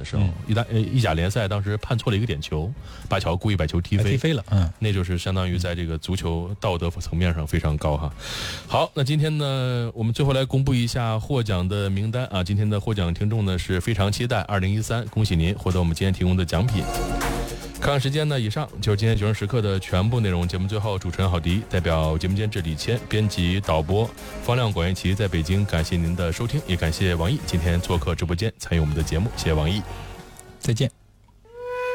时候，意甲联赛当时判错了一个点球，巴乔故意把球踢飞了， 那就是相当于在这个足球道德层面上非常高哈。好，那今天呢，我们最后来公布一下获奖的名单啊。今天的获奖听众呢是非常期待2013，恭喜您获得我们今天提供的奖品。看时间呢，以上就是今天9时时刻的全部内容。节目最后，主持人郝迪代表节目监制李谦，编辑导播方亮、管元琪在北京，感谢您的收听，也感谢王毅今天做客直播间参与我们的节目，谢谢王毅， 再见。